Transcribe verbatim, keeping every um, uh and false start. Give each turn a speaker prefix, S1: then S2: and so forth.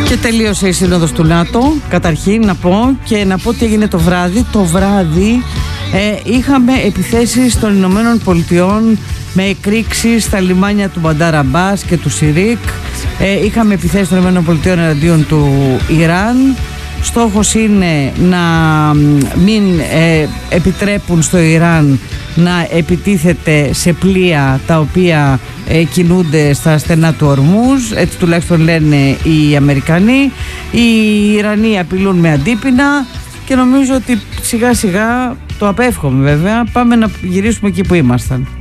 S1: Και τελείωσε η Σύνοδος του ΝΑΤΟ, καταρχήν να πω, και να πω τι έγινε το βράδυ. Το βράδυ ε, είχαμε επιθέσεις των Ηνωμένων Πολιτειών με εκρήξεις στα λιμάνια του Μπαντάρ Αμπάς και του Σιρίκ. Ε, είχαμε επιθέσεις των Ηνωμένων Πολιτειών εναντίον του Ιράν. Στόχος είναι να μην ε, επιτρέπουν στο Ιράν να επιτίθεται σε πλοία τα οποία ε, κινούνται στα στενά του Ορμούζ, έτσι τουλάχιστον λένε οι Αμερικανοί. Οι Ιρανοί απειλούν με αντίπεινα και νομίζω ότι σιγά σιγά, το απέφχομαι βέβαια, πάμε να γυρίσουμε εκεί που ήμασταν.